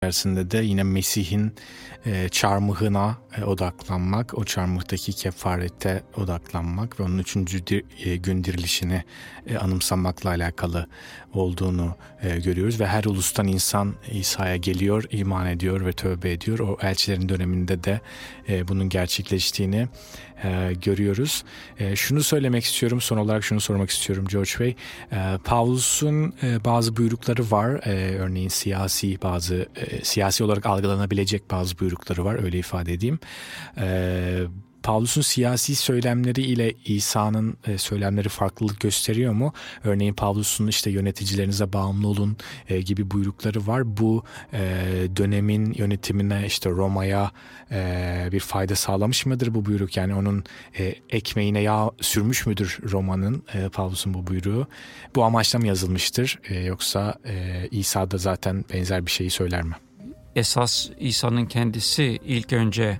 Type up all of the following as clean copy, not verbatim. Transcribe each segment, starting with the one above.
içerisinde de yine Mesih'in çarmıhına odaklanmak, o çarmıhtaki kefarete odaklanmak ve onun 3. gün dirilişini anımsamakla alakalı olduğunu görüyoruz. Ve her ulustan insan İsa'ya geliyor, iman ediyor ve tövbe ediyor. O elçilerin döneminde de bunun gerçekleştiğini görüyoruz. Şunu söylemek istiyorum, son olarak şunu sormak istiyorum George Bey. Paulus'un bazı buyrukları var. Örneğin siyasi olarak algılanabilecek bazı buyrukları var, öyle ifade edeyim. Paulus'un siyasi söylemleri ile İsa'nın söylemleri farklılık gösteriyor mu? Örneğin Paulus'un işte yöneticilerinize bağımlı olun gibi buyrukları var. Bu dönemin yönetimine, işte Roma'ya bir fayda sağlamış mıdır bu buyruk? Yani onun ekmeğine yağ sürmüş müdür Roma'nın, Paulus'un bu buyruğu? Bu amaçla mı yazılmıştır? Yoksa İsa da zaten benzer bir şeyi söyler mi? Esas İsa'nın kendisi ilk önce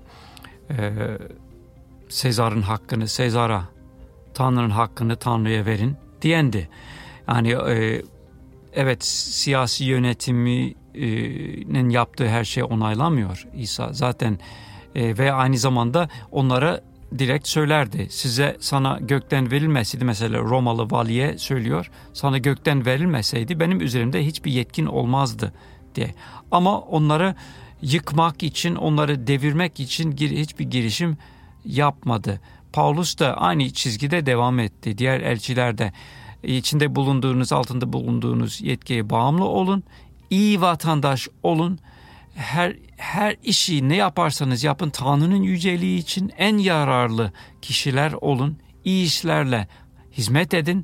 Sezar'ın hakkını Sezar'a, Tanrı'nın hakkını Tanrı'ya verin diyendi. Yani evet, siyasi yönetiminin yaptığı her şey onaylamıyor İsa zaten ve aynı zamanda onlara direkt söylerdi. Sana gökten verilmeseydi, mesela Romalı valiye söylüyor, sana gökten verilmeseydi benim üzerimde hiçbir yetkin olmazdı diye. Ama onları yıkmak için, onları devirmek için hiçbir girişim yapmadı. Paulus da aynı çizgide devam etti. Diğer elçiler de altında bulunduğunuz yetkiye bağımlı olun. İyi vatandaş olun. Her işi ne yaparsanız yapın Tanrı'nın yüceliği için en yararlı kişiler olun. İyi işlerle hizmet edin.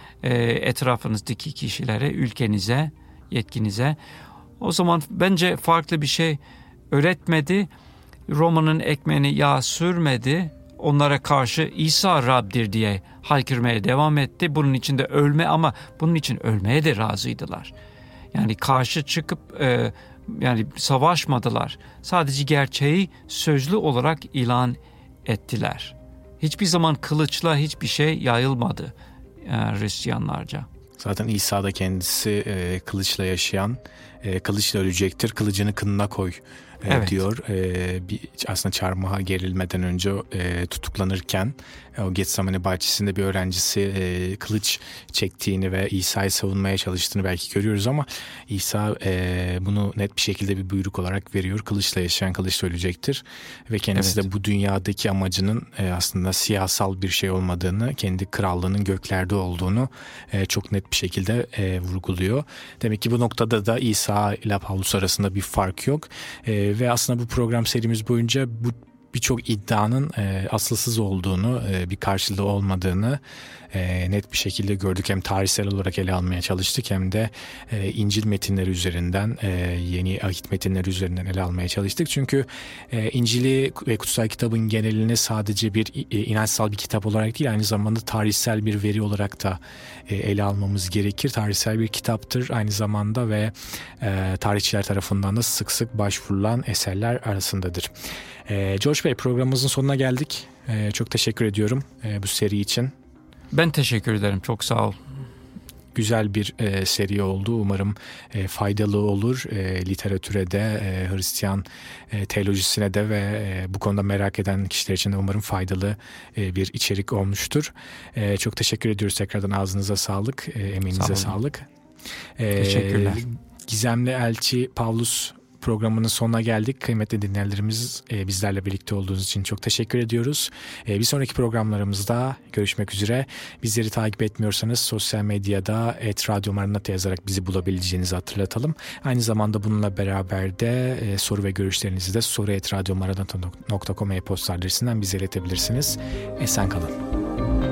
Etrafınızdaki kişilere, ülkenize, yetkinize. O zaman bence farklı bir şey öğretmedi. Roma'nın ekmeğine yağ sürmedi. Onlara karşı İsa Rab'dir diye haykırmaya devam etti. Bunun için de ama bunun için ölmeye de razıydılar. Yani karşı çıkıp yani savaşmadılar. Sadece gerçeği sözlü olarak ilan ettiler. Hiçbir zaman kılıçla hiçbir şey yayılmadı Hristiyanlarca. Zaten İsa da kendisi kılıçla yaşayan, kılıçla ölecektir, kılıcını kınına koy diyor. Aslında çarmıha gerilmeden önce tutuklanırken o Getsemane bahçesinde bir öğrencisi kılıç çektiğini ve İsa'yı savunmaya çalıştığını belki görüyoruz ama İsa bunu net bir şekilde bir buyruk olarak veriyor. Kılıçla yaşayan kılıçla ölecektir ve kendisi de bu dünyadaki amacının aslında siyasal bir şey olmadığını, kendi krallığının göklerde olduğunu çok net bir şekilde vurguluyor. Demek ki bu noktada da İsa ile Paulus arasında bir fark yok. Ve aslında bu program serimiz boyunca birçok iddianın asılsız olduğunu, bir karşılığı olmadığını net bir şekilde gördük. Hem tarihsel olarak ele almaya çalıştık hem de İncil metinleri üzerinden, yeni ahit metinleri üzerinden ele almaya çalıştık. Çünkü İncil'i ve kutsal kitabın genelini sadece bir inançsal bir kitap olarak değil, aynı zamanda tarihsel bir veri olarak da ele almamız gerekir. Tarihsel bir kitaptır aynı zamanda ve tarihçiler tarafından da sık sık başvurulan eserler arasındadır. George Bey, programımızın sonuna geldik. Çok teşekkür ediyorum bu seri için. Ben teşekkür ederim. Çok sağ ol. Güzel bir seri oldu. Umarım faydalı olur. Literatüre de, Hristiyan teolojisine de ve bu konuda merak eden kişiler için de umarım faydalı bir içerik olmuştur. Çok teşekkür ediyoruz. Tekrardan ağzınıza sağlık. Emeğinize sağlık. Teşekkürler. Gizemli Elçi Paulus programının sonuna geldik. Kıymetli dinleyenlerimiz, bizlerle birlikte olduğunuz için çok teşekkür ediyoruz. Bir sonraki programlarımızda görüşmek üzere. Bizleri takip etmiyorsanız sosyal medyada @Radyo Maranata yazarak bizi bulabileceğinizi hatırlatalım. Aynı zamanda bununla beraber de soru ve görüşlerinizi de soru@radyomaranata.com e-posta adresinden bize iletebilirsiniz. Esen kalın.